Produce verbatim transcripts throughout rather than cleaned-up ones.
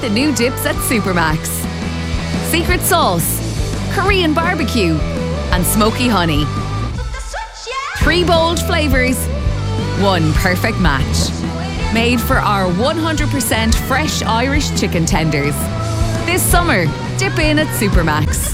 the new dips at Supermax. Secret sauce, Korean barbecue, and smoky honey. Three bold flavours, one perfect match. Made for our one hundred percent fresh Irish chicken tenders. This summer, dip in at Supermax.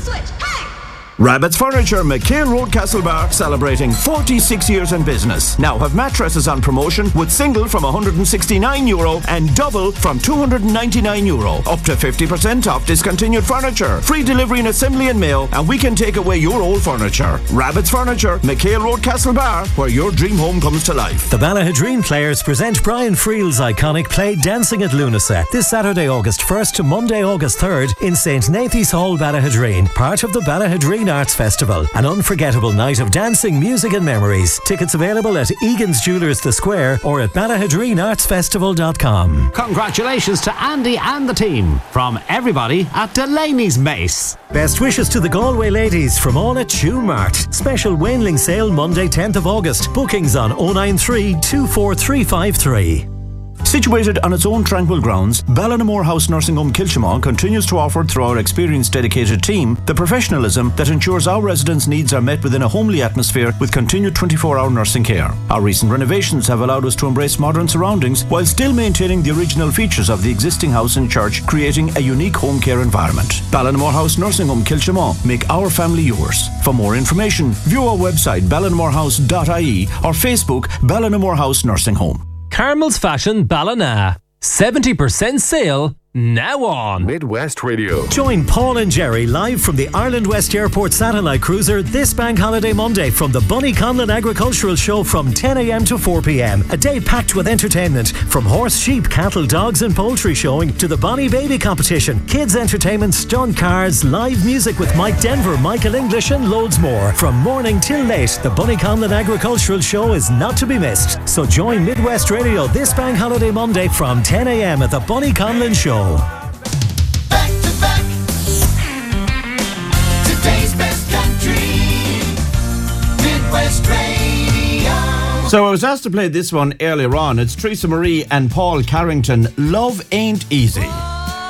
Rabbit's Furniture, McHale Road, Castlebar, celebrating forty-six years in business. Now have mattresses on promotion with single from one hundred sixty-nine euro and double from two hundred ninety-nine euro. Up to fifty percent off discontinued furniture. Free delivery and assembly and mail, and we can take away your old furniture. Rabbit's Furniture, McHale Road, Castlebar, where your dream home comes to life. The Ballahadreen Players present Brian Friel's iconic play Dancing at Lunasa this Saturday, August first to Monday, August third in Saint Nathan's Hall, Ballahadreen, part of the Ballahadreen Arts Festival. An unforgettable night of dancing, music and memories. Tickets available at Egan's Jewelers The Square or at ballahadreen arts festival dot com. Congratulations to Andy and the team from everybody at Delaney's Mace. Best wishes to the Galway ladies from all at Tune Mart. Special Wainling sale Monday tenth of August. Bookings on oh nine three, two four three five three. Situated on its own tranquil grounds, Ballinamore House Nursing Home Kilshamon continues to offer, through our experienced dedicated team, the professionalism that ensures our residents' needs are met within a homely atmosphere with continued twenty-four hour nursing care. Our recent renovations have allowed us to embrace modern surroundings while still maintaining the original features of the existing house and church, creating a unique home care environment. Ballinamore House Nursing Home Kilshamon, make our family yours. For more information, view our website ballinamore house dot I E or Facebook Ballinamore House Nursing Home. Carmel's Fashion Ballina. seventy percent sale now on Midwest Radio. Join Paul and Jerry live from the Ireland West Airport Satellite Cruiser this Bank Holiday Monday from the Bunny Conlon Agricultural Show from ten a m to four p m. A day packed with entertainment from horse, sheep, cattle, dogs and poultry showing to the Bonnie Baby competition, kids entertainment, stunt cars, live music with Mike Denver, Michael English and loads more. From morning till late, the Bunny Conlon Agricultural Show is not to be missed. So join Midwest Radio this Bank Holiday Monday from ten a m at the Bunny Conlon Show. Back to back, today's best country, Midwest Radio. So I was asked to play this one earlier on. It's Teresa Marie and Paul Carrington, Love Ain't Easy.